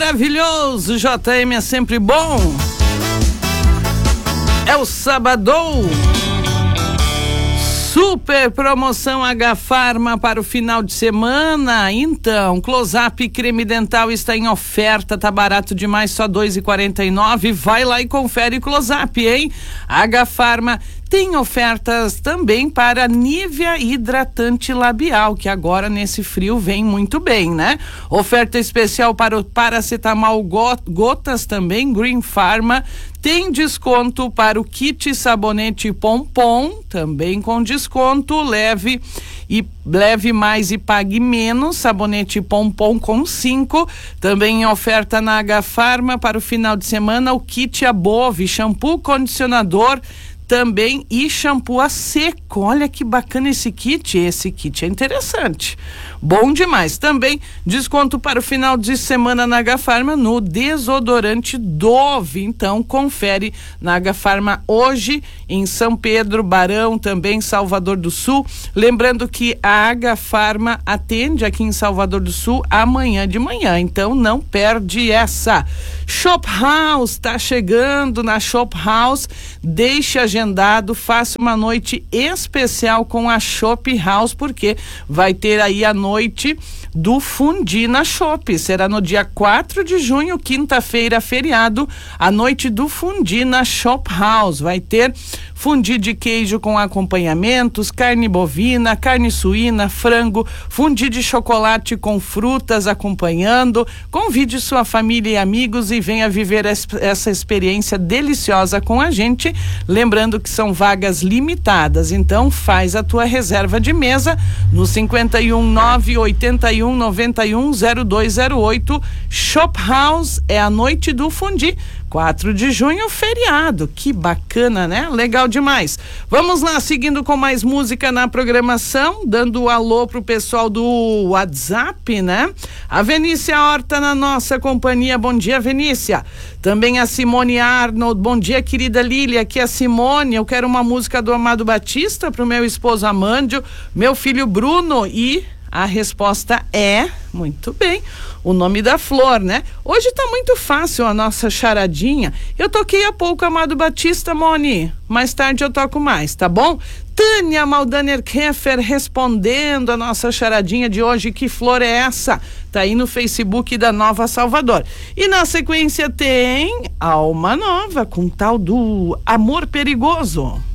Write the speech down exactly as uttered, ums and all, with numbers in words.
maravilhoso, J M é sempre bom. É o sabadão. Super promoção H-Pharma para o final de semana. Então, Close-Up creme dental está em oferta, tá barato demais, só dois reais e quarenta e nove centavos. Vai lá e confere Close-Up, hein? H-Pharma tem ofertas também para Nivea hidratante labial, que agora nesse frio vem muito bem, né? Oferta especial para o paracetamol gotas também, Green Pharma. Tem desconto para o kit sabonete Pompom, também com desconto, leve e leve mais e pague menos, sabonete Pompom com cinco. Também em oferta na H-Pharma para o final de semana, o kit Above, shampoo, condicionador, também e shampoo a seco. Olha que bacana esse kit, esse kit é interessante, bom demais. Também desconto para o final de semana na H-Pharma no desodorante Dove. Então confere na H-Pharma hoje em São Pedro, Barão, também Salvador do Sul. Lembrando que a H-Pharma atende aqui em Salvador do Sul amanhã de manhã, então não perde essa. Shop House tá chegando. Na Shop House, deixe agendado, faça uma noite especial com a Shop House, porque vai ter aí a noite do fundi na Shop. Será no dia quatro de junho, quinta-feira, feriado, a noite do fundi na Shop House. Vai ter fundi de queijo com acompanhamentos, carne bovina, carne suína, frango, fundi de chocolate com frutas acompanhando. Convide sua família e amigos e venha viver essa experiência deliciosa com a gente. Lembrando que são vagas limitadas, então faz a tua reserva de mesa no cinquenta e um, nove oitenta e um, noventa e um, zero dois zero oito. Shop House é a noite do fundi. quatro de junho, feriado. Que bacana, né? Legal demais. Vamos lá, seguindo com mais música na programação, dando um alô pro pessoal do WhatsApp, né? A Venícia Horta na nossa companhia. Bom dia, Venícia. Também a Simone Arnold. Bom dia, querida Lília. Aqui é a Simone. Eu quero uma música do Amado Batista pro meu esposo Amândio, meu filho Bruno. E a resposta é, muito bem, o nome da flor, né? Hoje tá muito fácil a nossa charadinha. Eu toquei há pouco Amado Batista, Moni. Mais tarde eu toco mais, tá bom? Tânia Maldaner Keffer respondendo a nossa charadinha de hoje. Que flor é essa? Tá aí no Facebook da Nova Salvador. E na sequência tem Alma Nova com tal do Amor Perigoso.